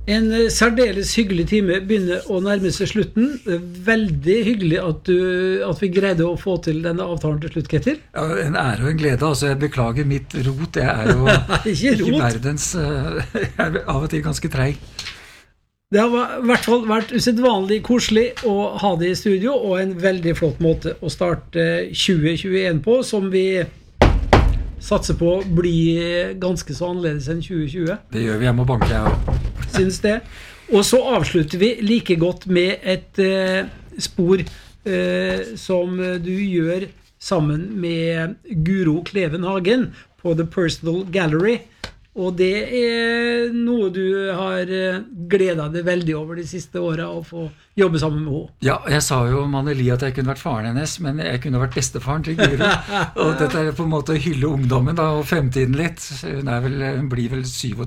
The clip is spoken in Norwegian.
En særdeles hyggelig time begynner å nærme seg slutten. Veldig hyggelig at vi greide å få til denne avtalen til slutt, Ketil. Ja, en ære og en glede. Altså, jeg beklager mitt rot. Jeg jo ikke verdens... Jeg av og til ganske treig. Det har i hvert fall vært usedvanlig koselig å ha det i studio, og en veldig flott måte å starte 2021 på, som vi satser på å bli ganske så annerledes enn 2020. Det gjør vi, jeg må banke, jeg også. Syns det. Og så avslutter vi like godt med et spor som du gjør sammen med Guro Kleven Hagen på The Personal Gallery. Og det noe du har gledet deg veldig over de siste årene å få jobbe sammen med henne. Ja, jeg sa jo om Anneli at jeg kunne vært faren hennes, men jeg kunne vært bestefaren til Guro. Og dette på en måte å hylle ungdommen da, og fremtiden litt. Hun blir vel 27